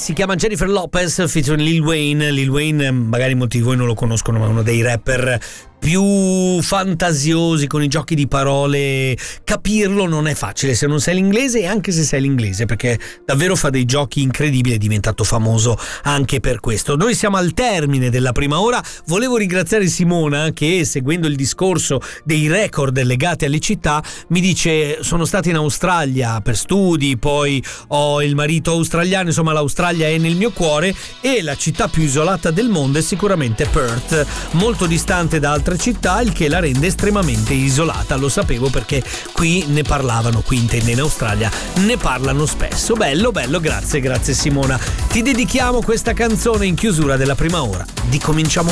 si chiama Jennifer Lopez featuring Lil Wayne. Lil Wayne magari molti di voi non lo conoscono, ma è uno dei rapper più fantasiosi con i giochi di parole. Capirlo non è facile se non sai l'inglese, e anche se sai l'inglese, perché davvero fa dei giochi incredibili, è diventato famoso anche per questo. Noi siamo al termine della prima ora. Volevo ringraziare Simona che, seguendo il discorso dei record legati alle città, mi dice: sono stata in Australia per studi, poi ho il marito australiano, insomma l'Australia è nel mio cuore, e la città più isolata del mondo è sicuramente Perth, molto distante da altre città, il che la rende estremamente isolata. Lo sapevo perché qui ne parlavano, qui intende in Australia, ne parlano spesso. Bello, grazie Simona. Ti dedichiamo questa canzone in chiusura della prima ora di Cominciamo